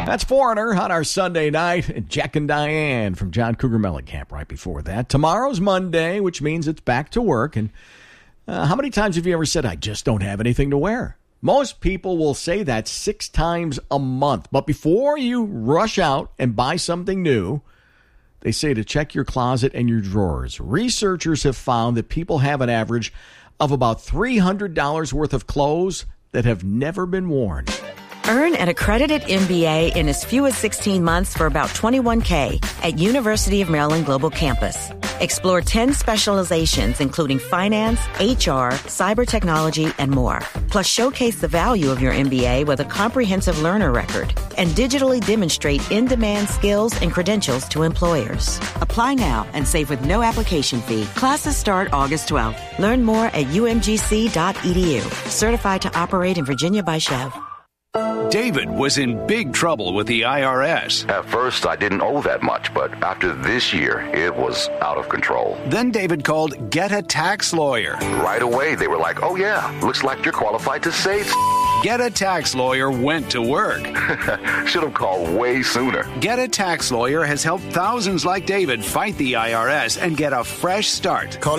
That's Foreigner on our Sunday night. Jack and Diane from John Cougar Mellencamp right before that. Tomorrow's Monday, which means it's back to work. And how many times have you ever said, I just don't have anything to wear? Most people will say that 6 times a month. But before you rush out and buy something new, they say to check your closet and your drawers. Researchers have found that people have an average of about $300 worth of clothes that have never been worn. Earn an accredited MBA in as few as 16 months for about $21K at University of Maryland Global Campus. Explore 10 specializations, including finance, HR, cyber technology, and more. Plus, showcase the value of your MBA with a comprehensive learner record and digitally demonstrate in-demand skills and credentials to employers. Apply now and save with no application fee. Classes start August 12th. Learn more at umgc.edu. Certified to operate in Virginia by Chev. David was in big trouble with the IRS. At first, I didn't owe that much, but after this year, it was out of control. Then David called Get a Tax Lawyer. Right away, they were like, oh yeah, looks like you're qualified to save. Get a Tax Lawyer went to work. Should have called way sooner. Get a Tax Lawyer has helped thousands like David fight the IRS and get a fresh start. Call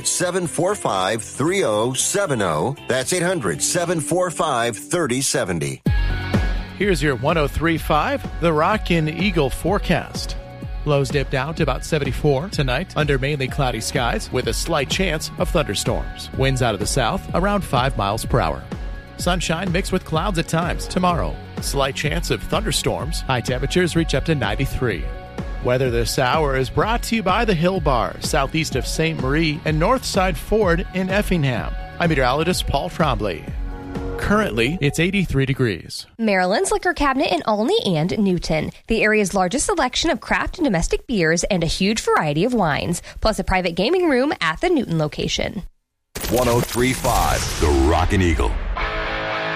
800-745-3070. That's 800-745-3070. Here's your 103.5 The Rockin' Eagle forecast. Lows dipped out to about 74 tonight under mainly cloudy skies with a slight chance of thunderstorms. Winds out of the south around 5 miles per hour. Sunshine mixed with clouds at times tomorrow. Slight chance of thunderstorms. High temperatures reach up to 93. Weather this hour is brought to you by the Hill Bar, southeast of St. Marie and Northside Ford in Effingham. I'm meteorologist Paul Trombley. Currently, it's 83 degrees. Maryland's Liquor Cabinet in Olney and Newton. The area's largest selection of craft and domestic beers and a huge variety of wines, plus a private gaming room at the Newton location. 103.5 The Rockin' Eagle.